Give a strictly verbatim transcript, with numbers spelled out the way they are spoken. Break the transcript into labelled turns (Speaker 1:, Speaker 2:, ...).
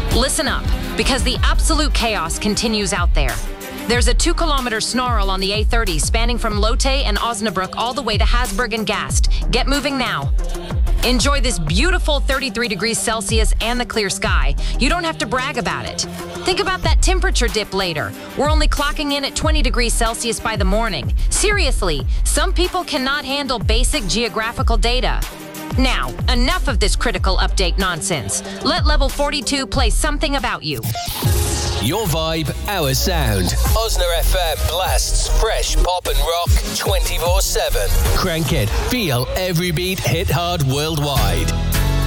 Speaker 1: Listen up, because the absolute chaos continues out there. There's a two-kilometer snarl on the A thirty spanning from Lotte and Osnabrück all the way to Hasburg and Gast. Get moving now. Enjoy this beautiful thirty-three degrees Celsius and the clear sky. You don't have to brag about it. Think about that temperature dip later. We're only clocking in at twenty degrees Celsius by the morning. Seriously, some people cannot handle basic geographical data. Now, enough of this critical update nonsense. Let Level forty-two play something about you.
Speaker 2: Your vibe, our sound. Osna F M blasts fresh pop and rock twenty-four seven. Crank it, feel every beat, hit hard worldwide.